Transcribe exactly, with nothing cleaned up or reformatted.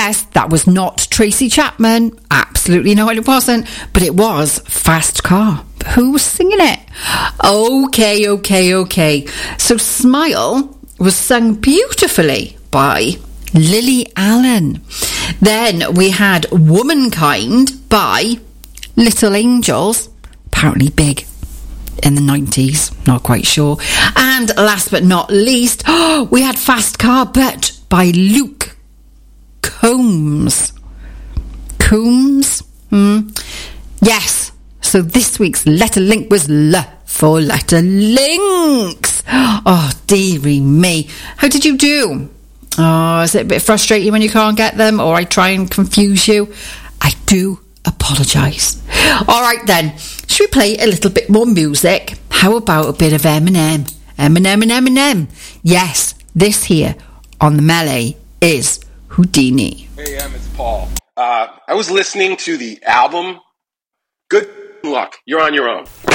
Yes, that was not Tracy Chapman. Absolutely no, it wasn't. But it was Fast Car. Who was singing it? Okay, okay, okay. So Smile was sung beautifully by Lily Allen. Then we had Womankind by Little Angels. Apparently big in the nineties, not quite sure. And last but not least, oh, we had Fast Car, but by Luke Combs. Combs? Hmm. Yes. So this week's letter link was L for letter links. Oh, dearie me. How did you do? Oh, is it a bit frustrating when you can't get them, or I try and confuse you? I do apologise. All right then, should we play a little bit more music? How about a bit of Eminem? Eminem and Eminem. Yes, this here on the Melee is Houdini. Hey, Em, it's Paul. Uh, I was listening to the album. Good luck. You're on your own.